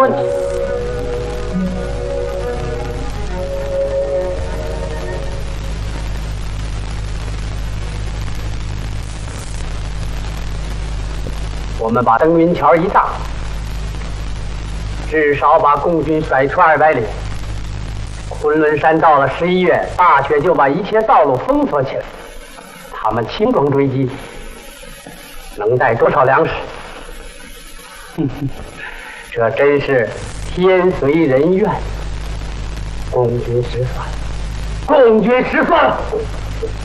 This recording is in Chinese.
问题。我们把登云桥一炸，至少把共军甩出200里。昆仑山到了11月，大雪就把一切道路封锁起来。他们轻装追击，能带多少粮食？这真是天随人愿。共军失算了，共军失算了。